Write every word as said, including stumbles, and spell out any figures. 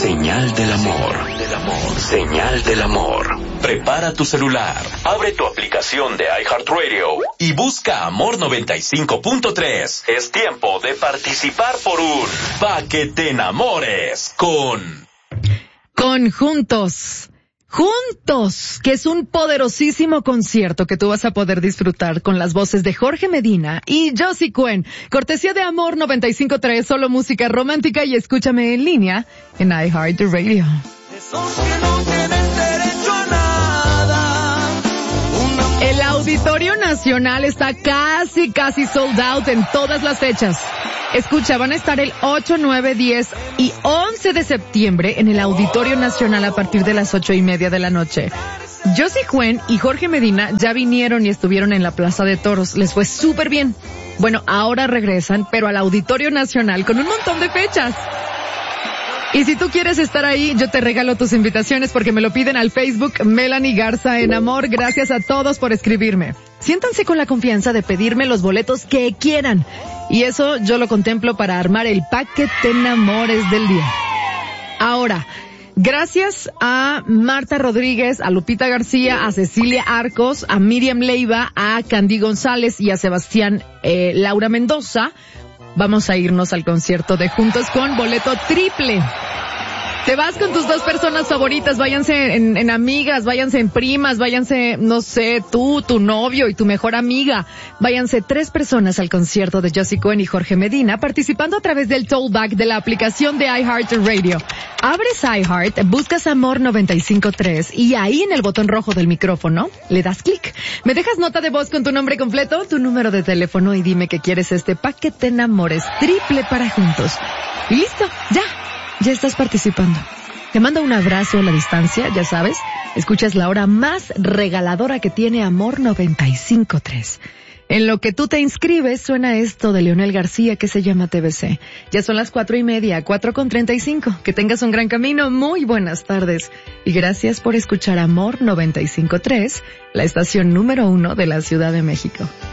Señal del amor. Del amor. Señal del amor. Prepara tu celular, abre tu aplicación de iHeartRadio y busca Amor noventa y cinco punto tres. Es tiempo de participar por un Pa' que te enamores con... Con Juntos. Juntos, que es un poderosísimo concierto que tú vas a poder disfrutar con las voces de Jorge Medina y Josie Cuen. Cortesía de Amor noventa y cinco punto tres, solo música romántica, y escúchame en línea en iHeartRadio. El Auditorio Nacional está casi, casi sold out en todas las fechas. Escucha, van a estar el ocho, nueve, diez y once de septiembre en el Auditorio Nacional a partir de las ocho y media de la noche. Josie Cuen y Jorge Medina ya vinieron y estuvieron en la Plaza de Toros. Les fue súper bien. Bueno, ahora regresan, pero al Auditorio Nacional con un montón de fechas. Y si tú quieres estar ahí, yo te regalo tus invitaciones porque me lo piden al Facebook Melanie Garza en Amor. Gracias a todos por escribirme. Siéntanse con la confianza de pedirme los boletos que quieran. Y eso yo lo contemplo para armar el Pa' que te enamores del día. Ahora, gracias a Marta Rodríguez, a Lupita García, a Cecilia Arcos, a Miriam Leiva, a Candy González y a Sebastián eh, Laura Mendoza, vamos a irnos al concierto de Juntos con boleto triple. Te vas con tus dos personas favoritas, váyanse en, en amigas, váyanse en primas, váyanse, no sé, tú, tu novio y tu mejor amiga. Váyanse tres personas al concierto de Josie Cuen y Jorge Medina, participando a través del tollback de la aplicación de iHeartRadio. Abres iHeart, buscas Amor noventa y cinco punto tres y ahí en el botón rojo del micrófono le das clic. Me dejas nota de voz con tu nombre completo, tu número de teléfono y dime que quieres este Pa' que te enamores triple para Juntos. Y listo, ya. Ya estás participando. Te mando un abrazo a la distancia, ya sabes. Escuchas la hora más regaladora que tiene Amor noventa y cinco punto tres. En lo que tú te inscribes suena esto de Leonel García que se llama T B C. Ya son las cuatro y media, cuatro con treinta y cinco. Que tengas un gran camino, muy buenas tardes. Y gracias por escuchar Amor noventa y cinco punto tres, la estación número uno de la Ciudad de México.